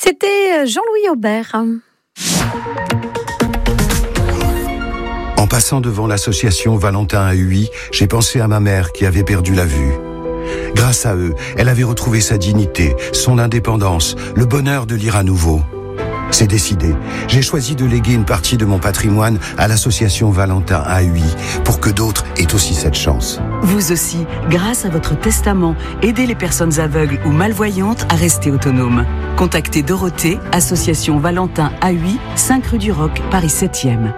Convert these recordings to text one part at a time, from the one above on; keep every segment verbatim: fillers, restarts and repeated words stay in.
C'était Jean-Louis Aubert. En passant devant l'association Valentin à Huy, j'ai pensé à ma mère qui avait perdu la vue. Grâce à eux, elle avait retrouvé sa dignité, son indépendance, le bonheur de lire à nouveau. C'est décidé. J'ai choisi de léguer une partie de mon patrimoine à l'association Valentin à Huy pour que d'autres aient aussi cette chance. Vous aussi, grâce à votre testament, aidez les personnes aveugles ou malvoyantes à rester autonomes. Contactez Dorothée, association Valentin à Huy, cinq rue du Roc, Paris septième.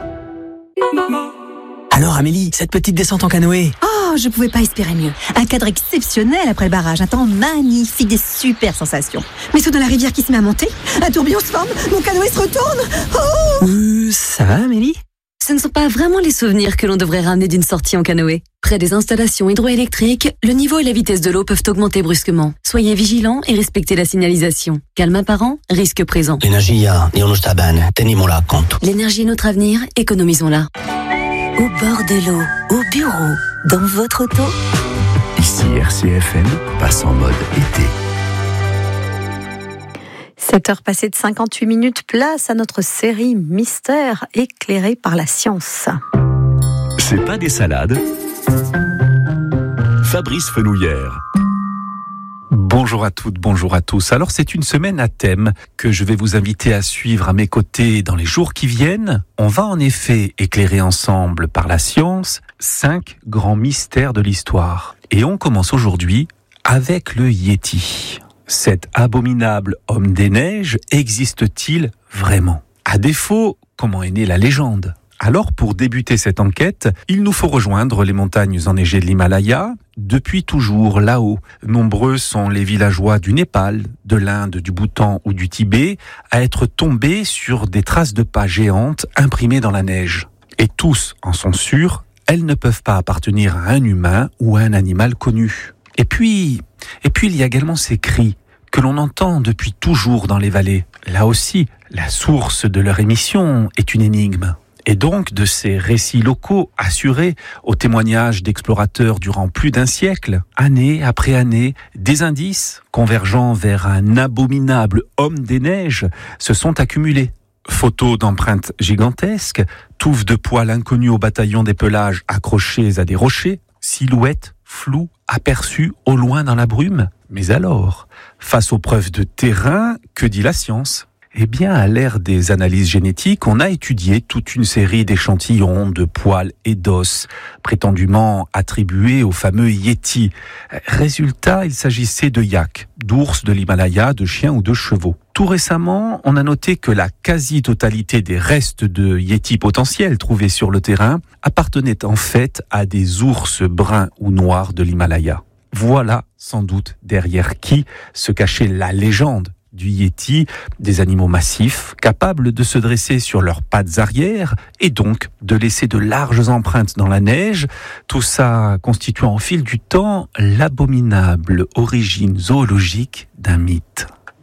Alors Amélie, cette petite descente en canoë. Oh, je pouvais pas espérer mieux. Un cadre exceptionnel après le barrage, un temps magnifique, des super sensations. Mais soudain la rivière qui se met à monter, un tourbillon se forme, mon canoë se retourne. Oh euh, ça va Amélie? Ce ne sont pas vraiment les souvenirs que l'on devrait ramener d'une sortie en canoë. Près des installations hydroélectriques, le niveau et la vitesse de l'eau peuvent augmenter brusquement. Soyez vigilants et respectez la signalisation. Calme apparent, risque présent. L'energia non sta bene, tenimmola conto. L'énergie est notre avenir, économisons-la. Au bord de l'eau, au bureau, dans votre auto. Ici R C F M passe en mode été. sept heures passées de cinquante-huit minutes, place à notre série Mystère éclairée par la science. C'est pas des salades. Fabrice Fenouillère. Bonjour à toutes, bonjour à tous. Alors c'est une semaine à thème que je vais vous inviter à suivre à mes côtés dans les jours qui viennent. On va en effet éclairer ensemble par la science cinq grands mystères de l'histoire. Et on commence aujourd'hui avec le Yéti. Cet abominable homme des neiges existe-t-il vraiment? À défaut, comment est née la légende? Alors, pour débuter cette enquête, il nous faut rejoindre les montagnes enneigées de l'Himalaya. Depuis toujours, là-haut, nombreux sont les villageois du Népal, de l'Inde, du Bhoutan ou du Tibet à être tombés sur des traces de pas géantes imprimées dans la neige. Et tous en sont sûrs, elles ne peuvent pas appartenir à un humain ou à un animal connu. Et puis, et puis il y a également ces cris que l'on entend depuis toujours dans les vallées. Là aussi, la source de leur émission est une énigme. Et donc, de ces récits locaux assurés aux témoignages d'explorateurs durant plus d'un siècle, année après année, des indices convergeant vers un abominable homme des neiges se sont accumulés. Photos d'empreintes gigantesques, touffes de poils inconnus au bataillon des pelages accrochés à des rochers, silhouettes floues aperçues au loin dans la brume. Mais alors, face aux preuves de terrain, que dit la science ? Eh bien, à l'ère des analyses génétiques, on a étudié toute une série d'échantillons de poils et d'os, prétendument attribués au fameux Yéti. Résultat, il s'agissait de yaks, d'ours de l'Himalaya, de chiens ou de chevaux. Tout récemment, on a noté que la quasi-totalité des restes de Yéti potentiels trouvés sur le terrain appartenaient en fait à des ours bruns ou noirs de l'Himalaya. Voilà sans doute derrière qui se cachait la légende du Yéti, des animaux massifs, capables de se dresser sur leurs pattes arrière et donc de laisser de larges empreintes dans la neige, tout ça constituant au fil du temps l'abominable origine zoologique d'un mythe.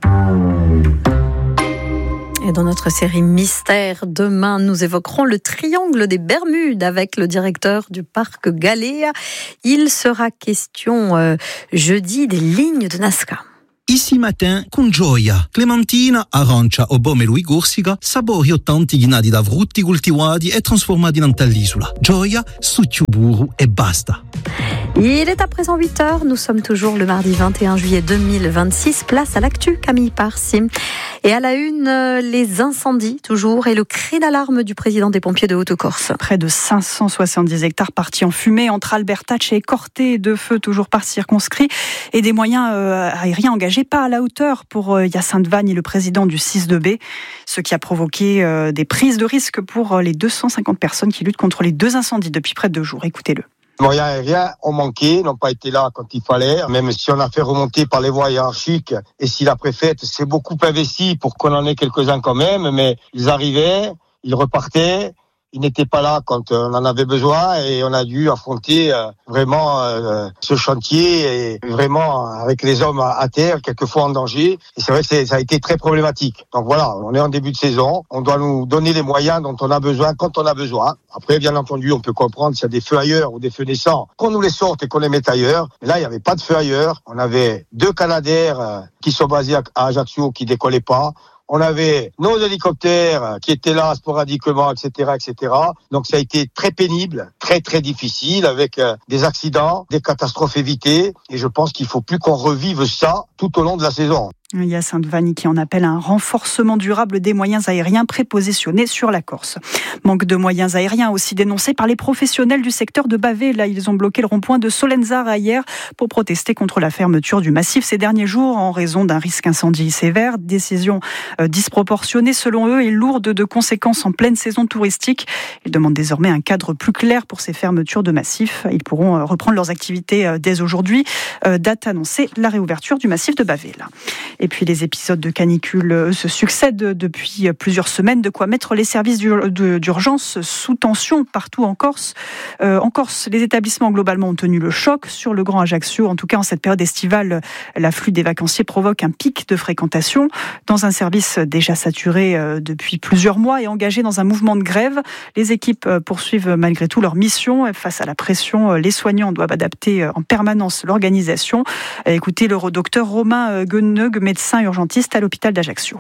Et dans notre série Mystère, demain, nous évoquerons le triangle des Bermudes avec le directeur du parc Galea. Il sera question euh, jeudi des lignes de Nazca. Ici matin, con gioia, clementina, arancia o bomelu corsica, sapori ottanti ghinati da frutti coltivati e trasformati in all'isola. Gioia, succiuburu e basta. Il est à présent huit heures, nous sommes toujours le mardi vingt et un juillet deux mille vingt-six, place à l'actu, Camille Parsi. Et à la une, les incendies toujours et le cri d'alarme du président des pompiers de Haute-Corse. Près de cinq cent soixante-dix hectares partis en fumée entre Albertacce et Corté, deux feux toujours par circonscrits et des moyens euh, aériens engagés pas à la hauteur pour euh, Hyacinthe Vagne et le président du six deux B, ce qui a provoqué euh, des prises de risque pour les deux cent cinquante personnes qui luttent contre les deux incendies depuis près de deux jours. Écoutez-le. Les moyens aériens ont manqué, n'ont pas été là quand il fallait, même si on a fait remonter par les voies hiérarchiques et si la préfète s'est beaucoup investie pour qu'on en ait quelques-uns quand même, mais ils arrivaient, ils repartaient, ils n'étaient pas là quand on en avait besoin et on a dû affronter euh, vraiment euh, ce chantier et vraiment avec les hommes à, à terre, quelquefois en danger. Et c'est vrai que c'est, ça a été très problématique. Donc voilà, on est en début de saison, on doit nous donner les moyens dont on a besoin quand on a besoin. Après, bien entendu, on peut comprendre s'il y a des feux ailleurs ou des feux naissants, qu'on nous les sorte et qu'on les mette ailleurs. Mais là, il n'y avait pas de feux ailleurs. On avait deux Canadair euh, qui sont basés à, à Ajaccio qui décollaient pas. On avait nos hélicoptères qui étaient là sporadiquement, et cetera, et cetera. Donc ça a été très pénible, très très difficile, avec euh, des accidents, des catastrophes évitées. Et je pense qu'il faut plus qu'on revive ça tout au long de la saison. Il y a Sainte-Vanny qui en appelle à un renforcement durable des moyens aériens prépositionnés sur la Corse. Manque de moyens aériens aussi dénoncé par les professionnels du secteur de Bavet. Là, ils ont bloqué le rond-point de Solenzara hier pour protester contre la fermeture du massif ces derniers jours en raison d'un risque incendie sévère. Décision euh, disproportionnée selon eux et lourde de conséquences en pleine saison touristique. Ils demandent désormais un cadre plus clair pour ces fermetures de massifs. Ils pourront euh, reprendre leurs activités euh, dès aujourd'hui. Euh, date annoncée, la réouverture du massif de Bavet. Là. Et puis les épisodes de canicule se succèdent depuis plusieurs semaines, de quoi mettre les services d'urgence sous tension partout en Corse. Euh, en Corse, les établissements globalement ont tenu le choc sur le Grand Ajaccio. En tout cas, en cette période estivale, l'afflux des vacanciers provoque un pic de fréquentation. Dans un service déjà saturé depuis plusieurs mois et engagé dans un mouvement de grève, les équipes poursuivent malgré tout leur mission. Face à la pression, les soignants doivent adapter en permanence l'organisation. Écoutez le docteur Romain Guenneug, médecin urgentiste à l'hôpital d'Ajaccio.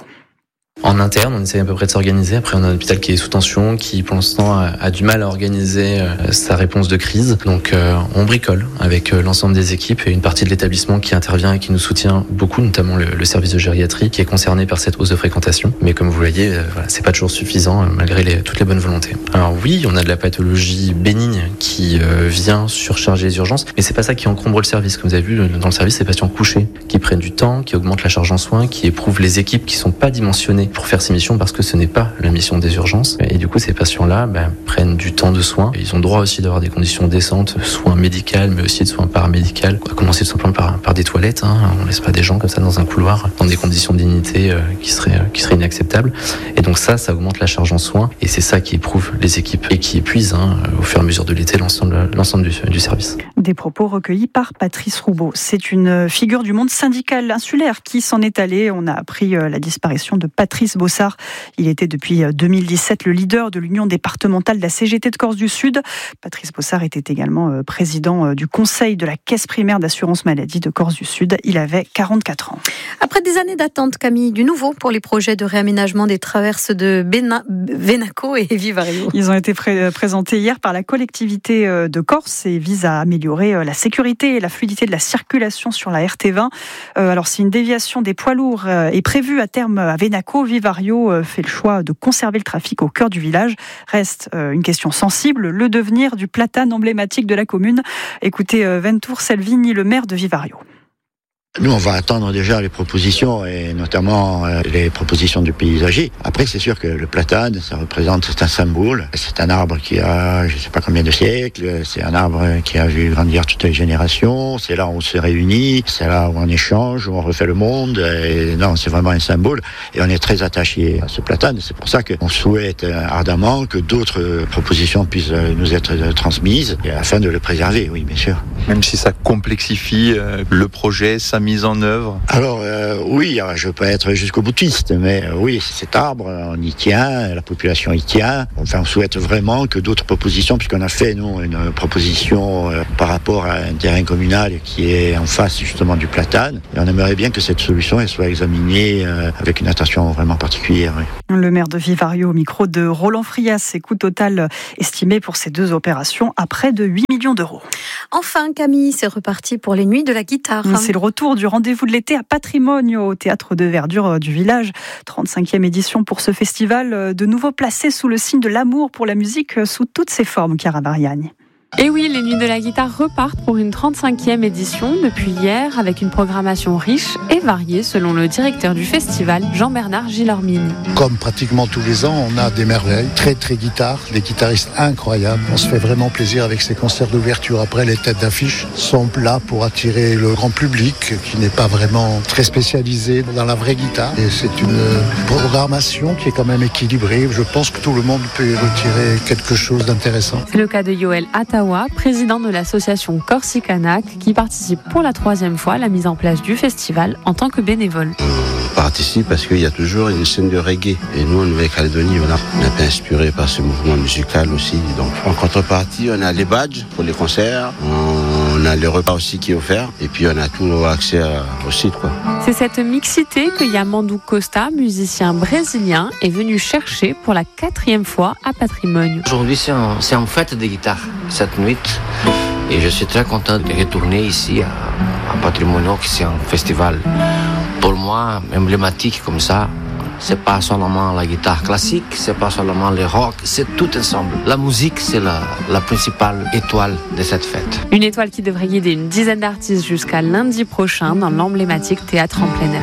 En interne, on essaie à peu près de s'organiser. Après, on a un hôpital qui est sous tension, qui pour l'instant a, a du mal à organiser euh, sa réponse de crise. Donc, euh, on bricole avec euh, l'ensemble des équipes et une partie de l'établissement qui intervient et qui nous soutient beaucoup, notamment le, le service de gériatrie qui est concerné par cette hausse de fréquentation. Mais comme vous voyez, euh, voilà, c'est pas toujours suffisant euh, malgré les, toutes les bonnes volontés. Alors oui, on a de la pathologie bénigne qui euh, vient surcharger les urgences, mais c'est pas ça qui encombre le service. Comme vous avez vu, dans le service, c'est les patients couchés qui prennent du temps, qui augmentent la charge en soins, qui éprouvent les équipes qui sont pas dimensionnées pour faire ces missions parce que ce n'est pas la mission des urgences. Et du coup, ces patients-là ben, prennent du temps de soins. Ils ont droit aussi d'avoir des conditions décentes, soins médicaux, mais aussi de soins paramédicaux. À commencer tout simplement par, par des toilettes. Hein. On ne laisse pas des gens comme ça dans un couloir, dans des conditions de dignité euh, qui, seraient, qui seraient inacceptables. Et donc ça, ça augmente la charge en soins. Et c'est ça qui éprouve les équipes et qui épuise hein, au fur et à mesure de l'été l'ensemble, l'ensemble du, du service. Des propos recueillis par Patrice Roubaud. C'est une figure du monde syndical insulaire qui s'en est allée. On a appris la disparition de Patrice Bossard. Il était depuis deux mille dix-sept le leader de l'union départementale de la C G T de Corse du Sud. Patrice Bossard était également président du conseil de la caisse primaire d'assurance maladie de Corse du Sud. Il avait quarante-quatre ans. Après des années d'attente, Camille, du nouveau pour les projets de réaménagement des traverses de Béna, Venaco et Vivario. Ils ont été pré- présentés hier par la collectivité de Corse et visent à améliorer la sécurité et la fluidité de la circulation sur la R T vingt. Alors si une déviation des poids lourds est prévue à terme à Venaco, Vivario fait le choix de conserver le trafic au cœur du village. Reste une question sensible, le devenir du platane emblématique de la commune. Écoutez Ventour Selvini, le maire de Vivario. Nous, on va attendre déjà les propositions, et notamment euh, les propositions du paysager. Après, c'est sûr que le platane, ça représente, c'est un symbole. C'est un arbre qui a, je ne sais pas combien de siècles. C'est un arbre qui a vu grandir toutes les générations. C'est là où on se réunit. C'est là où on échange, où on refait le monde. Et non, c'est vraiment un symbole. Et on est très attaché à ce platane. C'est pour ça qu'on souhaite ardemment que d'autres propositions puissent nous être transmises afin de le préserver, oui, bien sûr. Même si ça complexifie euh, le projet, sa mise en œuvre. Alors euh, oui, je peux être jusqu'au boutiste, mais euh, oui, cet arbre, on y tient, la population y tient. Enfin, on souhaite vraiment que d'autres propositions, puisqu'on a fait, nous, une proposition euh, par rapport à un terrain communal qui est en face justement du platane. Et on aimerait bien que cette solution elle soit examinée euh, avec une attention vraiment particulière. Oui. Le maire de Vivario au micro de Roland Frias, ses coûts total estimés pour ces deux opérations à près de huit millions d'euros. Enfin, Camille, c'est reparti pour les nuits de la guitare. C'est le retour du rendez-vous de l'été à Patrimonio, au théâtre de verdure du village. trente-cinquième édition pour ce festival, de nouveau placé sous le signe de l'amour pour la musique sous toutes ses formes, Chiara Mariani. Et oui, les Nuits de la Guitare repartent pour une trente-cinquième édition depuis hier avec une programmation riche et variée selon le directeur du festival, Jean-Bernard Gilormini. Comme pratiquement tous les ans, on a des merveilles, très très guitares, des guitaristes incroyables. On se fait vraiment plaisir avec ces concerts d'ouverture. Après, les têtes d'affiche sont là pour attirer le grand public qui n'est pas vraiment très spécialisé dans la vraie guitare. Et c'est une programmation qui est quand même équilibrée. Je pense que tout le monde peut y retirer quelque chose d'intéressant. C'est le cas de Yoel Attawa, président de l'association Corsicanac, qui participe pour la troisième fois à la mise en place du festival en tant que bénévole. On participe parce qu'il y a toujours une scène de reggae. Et nous, en Nouvelle-Calédonie, on a, on a été inspiré par ce mouvement musical aussi. Donc, en contrepartie, on a les badges pour les concerts, on a le repas aussi qui est offert, et puis on a tout accès au site, quoi. C'est cette mixité que Yamandou Costa, musicien brésilien, est venu chercher pour la quatrième fois à Patrimoine. Aujourd'hui, c'est en, c'est en fête de guitare, cette nuit. Et je suis très content de retourner ici à, à Patrimoine, qui c'est un festival, pour moi, emblématique comme ça. C'est pas seulement la guitare classique, c'est pas seulement le rock, c'est tout ensemble. La musique, c'est la, la principale étoile de cette fête. Une étoile qui devrait guider une dizaine d'artistes jusqu'à lundi prochain dans l'emblématique théâtre en plein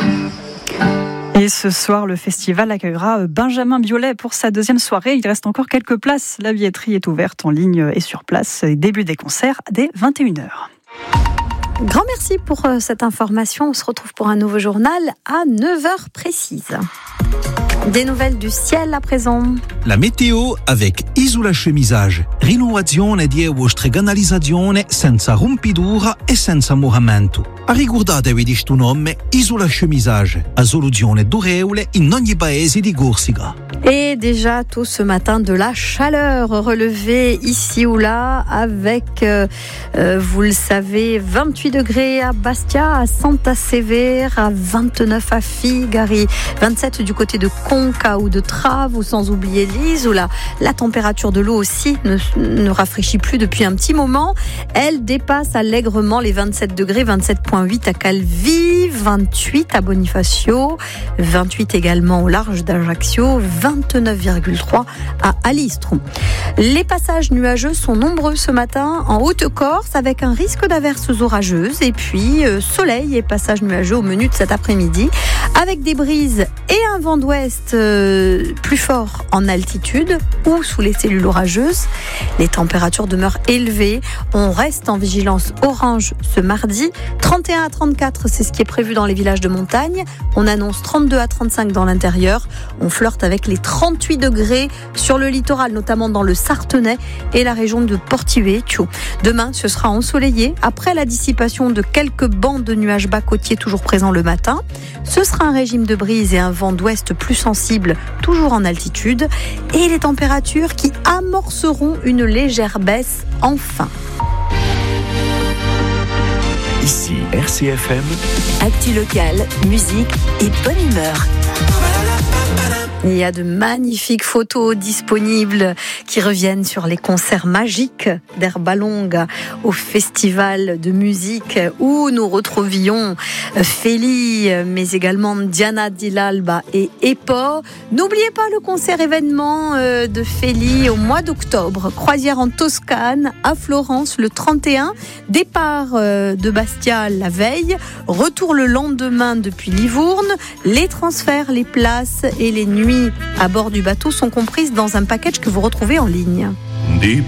air. Et ce soir, le festival accueillera Benjamin Biolay pour sa deuxième soirée. Il reste encore quelques places. La billetterie est ouverte en ligne et sur place. Début des concerts dès vingt et une heures. Grand merci pour cette information. On se retrouve pour un nouveau journal à neuf heures précises. Des nouvelles du ciel à présent. La météo avec Isola Chemisage. Rinnovazione di e vostre canalizzazione senza rompidura e senza moramento. Ricordatevi di sto nome Isola Chemisage, a soluzione durevole in ogni paese di Corsica. Et déjà tôt ce matin de la chaleur relevée ici ou là avec, euh, euh, vous le savez, vingt-huit degrés à Bastia, à Santa Severa, à vingt-neuf à Figari, vingt-sept du côté de Conca ou de Trave, ou sans oublier Lise, où la, la température de l'eau aussi ne, ne rafraîchit plus depuis un petit moment. Elle dépasse allègrement les vingt-sept degrés, vingt-sept virgule huit à Calvi, vingt-huit à Bonifacio, vingt-huit également au large d'Ajaccio, vingt-neuf virgule trois à Alistron. Les passages nuageux sont nombreux ce matin en Haute-Corse avec un risque d'averses orageuses et puis euh, soleil et passages nuageux au menu de cet après-midi avec des brises et un vent d'ouest euh, plus fort en altitude ou sous les cellules orageuses. Les températures demeurent élevées. On reste en vigilance orange ce mardi. trente et un à trente-quatre, c'est ce qui est prévu dans les villages de montagne. On annonce trente-deux à trente-cinq dans l'intérieur. On flirte avec les trente-huit degrés sur le littoral, notamment dans le Sartenay et la région de Portivecchio. Demain, ce sera ensoleillé après la dissipation de quelques bancs de nuages bas côtiers toujours présents le matin. Ce sera un régime de brise et un vent d'ouest plus sensible, toujours en altitude, et les températures qui amorceront une légère baisse enfin. Ici R C F M. Actu locale, musique et bonne humeur. Il y a de magnifiques photos disponibles qui reviennent sur les concerts magiques d'Herba Longa au festival de musique où nous retrouvions Feli, mais également Diana Dilalba et Epo. N'oubliez pas le concert événement de Feli au mois d'octobre. Croisière en Toscane, à Florence le trente et un. Départ de Bastia la veille. Retour le lendemain depuis Livourne. Les transferts, les places et les nuits à bord du bateau sont comprises dans un package que vous retrouvez en ligne. Di